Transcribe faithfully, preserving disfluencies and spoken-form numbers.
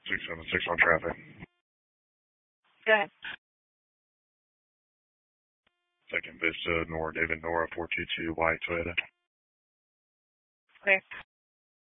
six seven six on traffic. Go ahead. Second Vista, Nora David Nora four two two White Toyota. Okay.